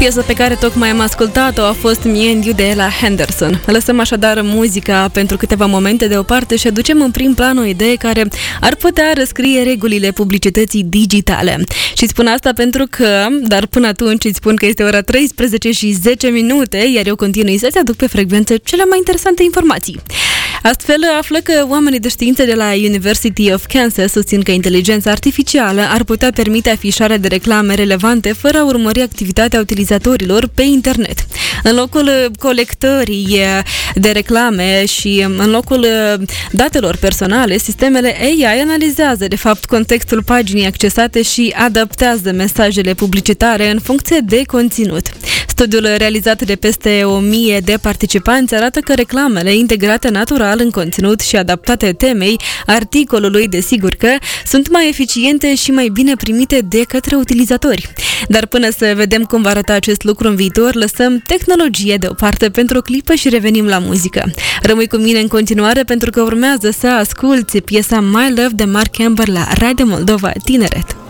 Piesa pe care tocmai am ascultat-o a fost Me and You de Ella Henderson. Lăsăm așadar muzica pentru câteva momente deoparte și aducem în prim plan o idee care ar putea răscrie regulile publicității digitale. Și spun asta pentru că, dar până atunci îți spun că este ora 13:10, iar eu continui să-ți aduc pe frecvență cele mai interesante informații. Astfel, află că oamenii de știință de la University of Kansas susțin că inteligența artificială ar putea permite afișarea de reclame relevante fără a urmări activitatea utilizatorilor pe internet. În locul colectării de reclame și în locul datelor personale, sistemele AI analizează, de fapt, contextul paginii accesate și adaptează mesajele publicitare în funcție de conținut. Studiul realizat de peste 1000 de participanți arată că reclamele integrate natural în conținut și adaptate temei articolului, desigur că sunt mai eficiente și mai bine primite de către utilizatori. Dar până să vedem cum va arăta acest lucru în viitor, lăsăm tehnologie deoparte pentru o clipă și revenim la muzică. Rămâi cu mine în continuare pentru că urmează să asculți piesa My Love de Mark Campbell la Radio Moldova Tineret.